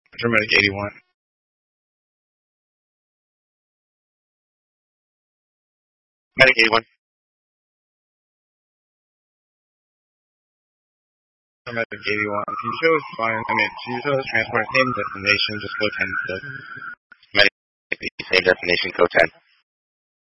Dramatic 81. Medic 81. Medic 81. If you chose fine, if you chose transport same destination, just go 10. So. Medic, same destination, go 10.